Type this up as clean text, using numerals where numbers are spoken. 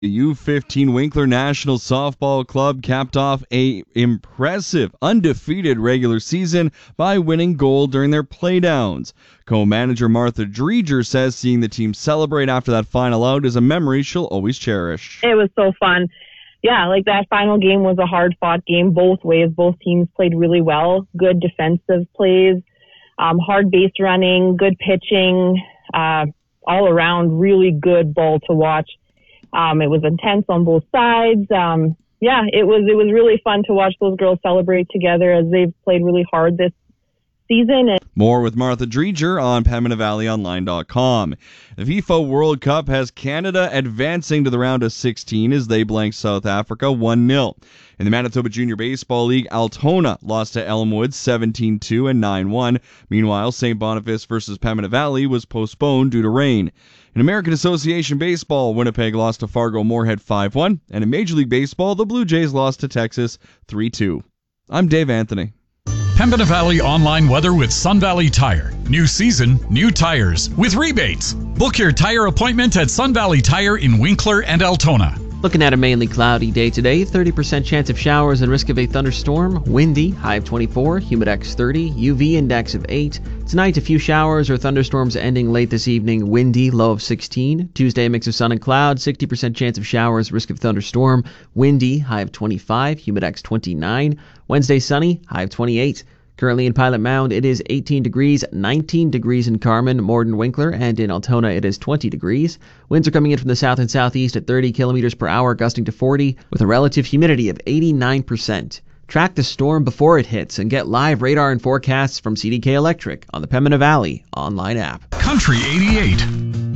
The U15 Winkler National Softball Club capped off a impressive, undefeated regular season by winning gold during their playdowns. Co-manager Martha Dreger says seeing the team celebrate after that final out is a memory she'll always cherish. It was so fun. Yeah, like that final game was a hard-fought game both ways. Both teams played really well. Good defensive plays, hard base running, good pitching, all around really good ball to watch. It was intense on both sides. It was really fun to watch those girls celebrate together as they've played really hard this season. More with Martha Dreger on PembinaValleyOnline.com. The FIFA World Cup has Canada advancing to the round of 16 as they blank South Africa 1-0. In the Manitoba Junior Baseball League, Altona lost to Elmwood 17-2 and 9-1. Meanwhile, St. Boniface versus Pembina Valley was postponed due to rain. In American Association Baseball, Winnipeg lost to Fargo Moorhead 5-1. And in Major League Baseball, the Blue Jays lost to Texas 3-2. I'm Dave Anthony. Pembina Valley online weather with Sun Valley Tire. New season, new tires with rebates. Book your tire appointment at Sun Valley Tire in Winkler and Altona. Looking at a mainly cloudy day today, 30% chance of showers and risk of a thunderstorm. Windy, high of 24, humidex 30, UV index of 8. Tonight, a few showers or thunderstorms ending late this evening. Windy, low of 16. Tuesday, a mix of sun and clouds, 60% chance of showers, risk of thunderstorm. Windy, high of 25, humidex 29. Wednesday, sunny, high of 28. Currently in Pilot Mound, it is 18 degrees, 19 degrees in Carman, Morden, Winkler, and in Altona it is 20 degrees. Winds are coming in from the south and southeast at 30 kilometers per hour, gusting to 40, with a relative humidity of 89%. Track the storm before it hits and get live radar and forecasts from CDK Electric on the Pembina Valley online app. Country 88.